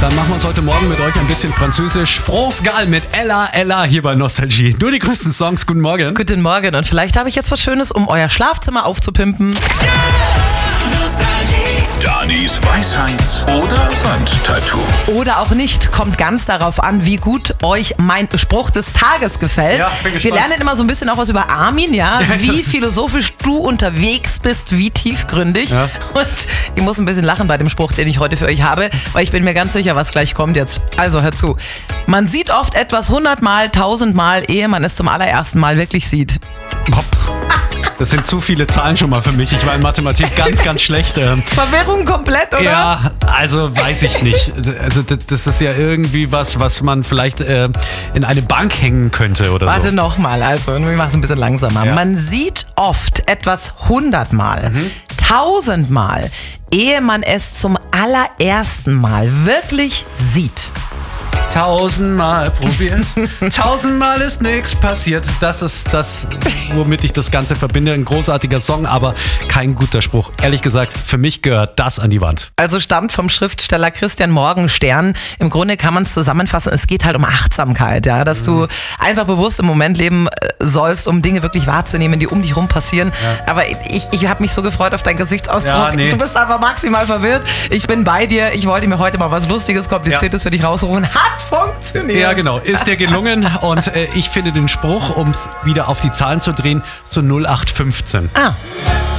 Dann machen wir es heute Morgen mit euch ein bisschen französisch. France Gall mit Ella, Ella hier bei Nostalgie. Nur die größten Songs. Guten Morgen. Guten Morgen und vielleicht habe ich jetzt was Schönes, um euer Schlafzimmer aufzupimpen. Danis Weisheit oder Wandtattoo. Oder auch nicht, kommt ganz darauf an, wie gut euch mein Spruch des Tages gefällt. Ja, bin gespannt. Wir lernen immer so ein bisschen auch was über Armin, ja, wie philosophisch du unterwegs bist, wie tiefgründig. Ja. Und ich muss ein bisschen lachen bei dem Spruch, den ich heute für euch habe, weil ich bin mir ganz sicher, was gleich kommt jetzt. Also hört zu. Man sieht oft etwas 100-mal, 1000-mal, ehe man es zum allerersten Mal wirklich sieht. Hopp. Das sind zu viele Zahlen schon mal für mich. Ich war in Mathematik ganz, ganz schlecht. Verwirrung komplett, oder? Ja, also weiß ich nicht. Also das ist ja irgendwie was man vielleicht in eine Bank hängen könnte oder Warte so. nochmal, also wir machen es ein bisschen langsamer. Ja. Man sieht oft etwas 100-mal, 1000-mal, ehe man es zum allerersten Mal wirklich sieht. 1000-mal probiert. 1000-mal ist nichts passiert. Das ist das, womit ich das Ganze verbinde. Ein großartiger Song, aber kein guter Spruch. Ehrlich gesagt, für mich gehört das an die Wand. Also stammt vom Schriftsteller Christian Morgenstern. Im Grunde kann man es zusammenfassen, es geht halt um Achtsamkeit, ja, dass du einfach bewusst im Moment leben sollst, um Dinge wirklich wahrzunehmen, die um dich rum passieren. Ja. Aber ich habe mich so gefreut auf deinen Gesichtsausdruck. Ja, nee. Du bist einfach maximal verwirrt. Ich bin bei dir. Ich wollte mir heute mal was Lustiges, Kompliziertes für dich rausrufen. Hat funktioniert. Ja, genau. Ist dir gelungen. Und ich finde den Spruch, um es wieder auf die Zahlen zu drehen, so 0815. Ah.